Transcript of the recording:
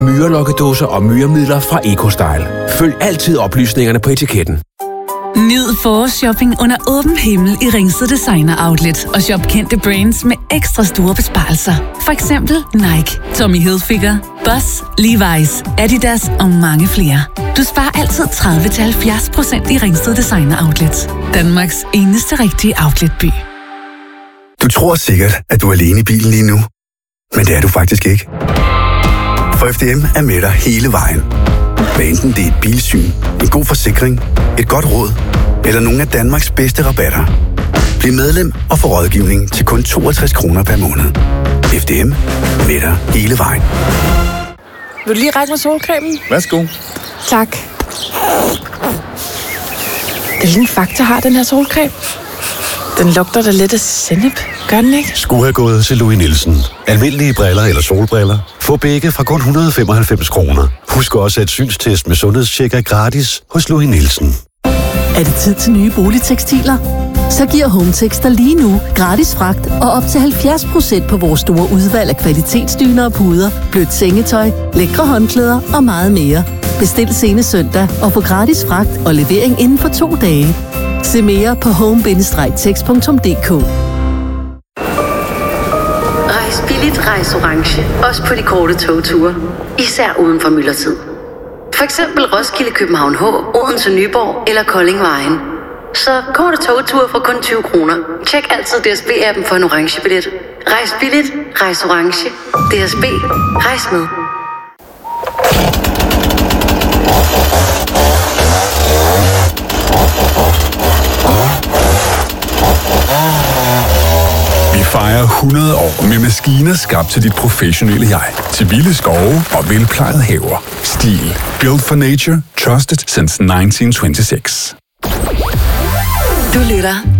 myrelokkedåser og myremidler fra EcoStyle. Følg altid oplysningerne på etiketten. Nyd forårsshopping under åben himmel i Ringsted Designer Outlet og shop kendte brands med ekstra store besparelser. For eksempel Nike, Tommy Hilfiger, Boss, Levi's, Adidas og mange flere. Du sparer altid 30-70% i Ringsted Designer Outlet. Danmarks eneste rigtige outletby. Du tror sikkert, at du er alene i bilen lige nu, men det er du faktisk ikke. For FDM er med dig hele vejen. Hvad enten det er et bilsyn, en god forsikring, et godt råd eller nogle af Danmarks bedste rabatter. Bliv medlem og få rådgivning til kun 62 kroner per måned. FDM med dig hele vejen. Vil du lige række mig solcremen? Værsgo. Tak. Hvilken Fakta har den her solcreme? Den lugter da lidt af sennep. Gør den ikke? Skulle have gået til Louis Nielsen. Almindelige briller eller solbriller. Få begge fra kun 195 kroner. Husk også, at synstest med sundhedstjek er gratis hos Louis Nielsen. Er det tid til nye boligtekstiler? Så giver Hometex dig lige nu gratis fragt og op til 70% på vores store udvalg af kvalitetsdyner og puder, blødt sengetøj, lækre håndklæder og meget mere. Bestil senest søndag og få gratis fragt og levering inden for 2 dage. Se mere på home-tex.dk. Rejs billigt, rejs orange. Også på de korte togture. Især uden for myldretid. For eksempel Roskilde, København H, Odense, Nyborg eller Kolding Vejen. Så korte togture for kun 20 kroner. Tjek altid DSB-appen for en orange billet. Rejs billigt, rejs orange. DSB. Rejs med. Vi fejrer 100 år med maskiner skabt til dit professionelle jeg. Til vilde skove og velplejede haver. Stil. Built for nature. Trusted since 1926. Du lytter